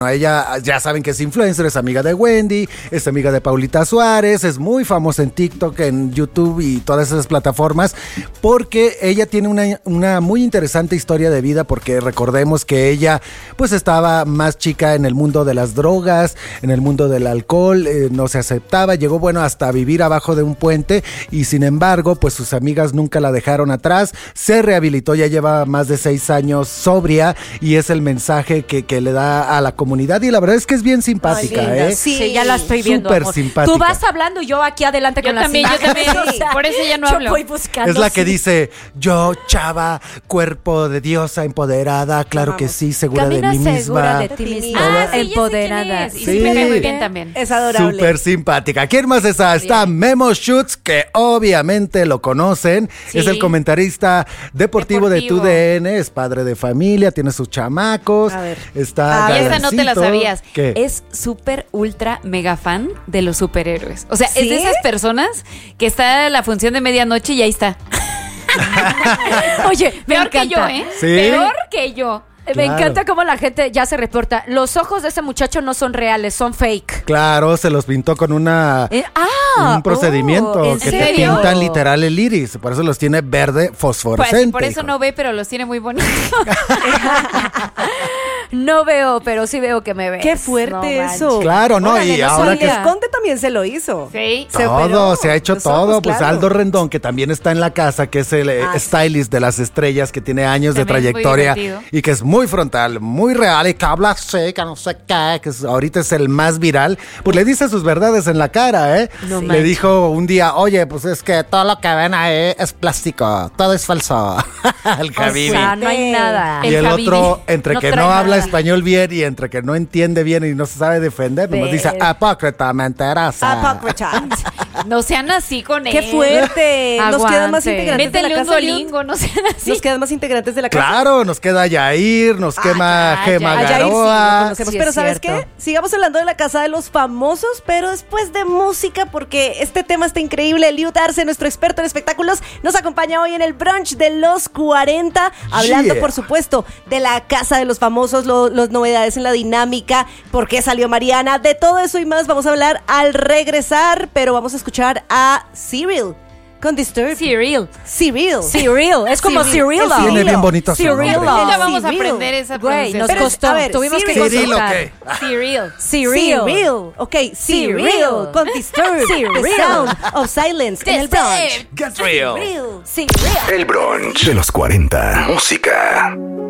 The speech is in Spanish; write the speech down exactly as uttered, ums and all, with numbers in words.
Ella, ya saben que es influencer, es amiga de Wendy, es amiga de Paulita Suárez, es muy famosa en TikTok, en YouTube y todas esas plataformas, porque ella tiene una, una muy interesante historia de vida, porque recordemos que ella pues estaba más chica en el mundo de las drogas, en el mundo del alcohol, eh, no se aceptaba, llegó bueno hasta vivir abajo de un puente y sin embargo pues sus amigas nunca la dejaron atrás, se rehabilitó, ya lleva más de seis años sobria y es el mensaje que, que le da a la comunidad. Y la verdad es que es bien simpática. Ay, ¿eh? Sí, sí, ya la estoy viendo. Súper simpática. Tú vas hablando y yo aquí adelante con yo las también, imágenes. Yo también, sí. Por eso ya no yo hablo. Voy buscando, es la que sí. dice, yo, chava, cuerpo de diosa, empoderada, claro que sí, segura Camina de mí segura misma. de ti misma. Ah, sí, empoderada. es. Y sí. sí me cae muy bien también. Es adorable. Súper simpática. ¿Quién más está? Está Memo Schutz, que obviamente lo conocen. Sí. Es el comentarista deportivo, Deportivo. de T U D N, es padre de familia, tiene sus chamacos. A ver. Está Ah, esa no te la Galancito. sabías. ¿Qué? Es súper ultra mega fan de los superhéroes. O sea, ¿Sí? es de esas personas que está en la función de medianoche y ahí está. Oye, me Peor que encanta. yo, ¿eh? Sí. Peor que yo. Me Claro. encanta cómo la gente ya se reporta. Los ojos de ese muchacho no son reales, son fake. Claro, se los pintó con una Eh, ah, un procedimiento oh, ¿en que te serio? pintan literal el iris, por eso los tiene verde Pues, fosforescente. por eso hijo. no ve, pero los tiene muy bonitos. No veo, pero sí veo que me ves. Qué fuerte No eso. manches. Claro, no, Órale, y no ahora que sabía. Conde también se lo hizo. Sí. Se todo, operó se ha hecho los todo. ojos, Pues claro. Aldo Rendón, que también está en la casa, que es el eh, Ah, sí. stylist de las estrellas, que tiene años También de es muy trayectoria divertido. y que es muy frontal, muy real y que habla seca, no sé qué, que es- ahorita es el más viral. Pues le dice sus verdades en la cara, ¿eh? No le manches. dijo un día, oye, pues es que todo lo que ven ahí es plástico, todo es falso. El O Habibi. sea, no hay nada. Y el Habibi otro, entre no que trae no habla nada. español bien y entre que no entiende bien y no se sabe defender, nos dice, Ver. apócrita, mentirosa. Apócrita. No sean así con él. ¡Qué fuerte! Nos quedan más Aguante. integrantes de Métele la un casa. Duolingo, no sean así. Nos quedan más integrantes de la casa. Claro, nos queda Yair, nos quema ya, Gema ya. A Yair sí, lo Garoa. conocemos. Sí, pero es ¿sabes cierto. qué? Sigamos hablando de la casa de los famosos, pero después de música, porque este tema está increíble. Liu Darce, nuestro experto en espectáculos, nos acompaña hoy en el brunch de los cuarenta, hablando, Yeah. por supuesto, de la casa de los famosos, lo- las novedades en la dinámica, por qué salió Mariana, de todo eso y más vamos a hablar al regresar, pero vamos a escuchar a Cyril con Disturbed. Cyril. Cyril. Cirilo, es como Cirilo. Cirilo. Es Tiene bien bonito su nombre. Cirilo. Ya vamos a Cyril. aprender esa Güey, nos pronunciación. Pero, costó. a ver, Tuvimos que Cirilo. Cirilo, consultar. ¿qué? Cyril. Ciril. Cyril. Ok, Cyril. Cyril. Con Disturbed. Cyril. The Sound of Silence en el brunch. Get real. Cyril. Cirilo. El brunch de los cuarenta. Música.